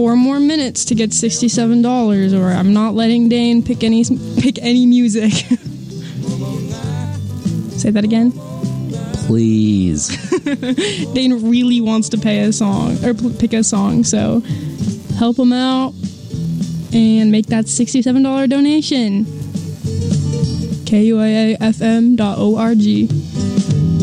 4 more minutes to get $67, or I'm not letting Dane pick any music. Say that again. Please. Dane really wants to pay a song or pick a song, so help him out and make that $67 donation. KUAAFM.org.